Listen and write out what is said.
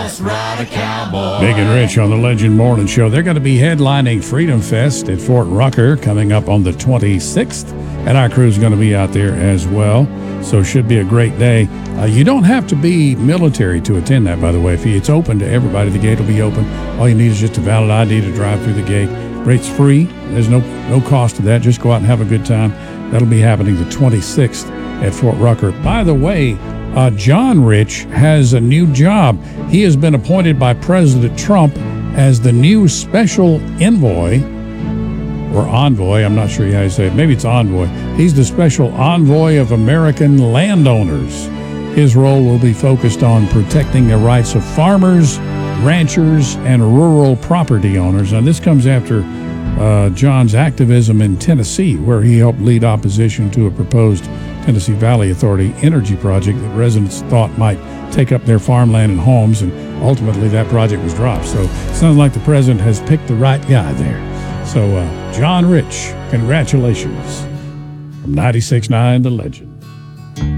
Just ride a cowboy. Big and Rich on the Legend Morning Show. They're going to be headlining Freedom Fest at Fort Rucker coming up on the 26th. And our crew's going to be out there as well. So it should be a great day. You don't have to be military to attend that, by the way. It's open to everybody. The gate will be open. All you need is just a valid ID to drive through the gate. Rate's free. There's no cost to that. Just go out and have a good time. That'll be happening the 26th at Fort Rucker. By the way, John Rich has a new job. He has been appointed by President Trump as the new special envoy, or envoy, I'm not sure how you say it. Maybe it's envoy. He's the special envoy of American landowners. His role will be focused on protecting the rights of farmers, ranchers, and rural property owners. Now, this comes after John's activism in Tennessee, where he helped lead opposition to a proposed Tennessee Valley Authority energy project that residents thought might take up their farmland and homes, and ultimately that project was dropped. So it sounds like the president has picked the right guy there. So John Rich, congratulations. From 96.9 The Legend.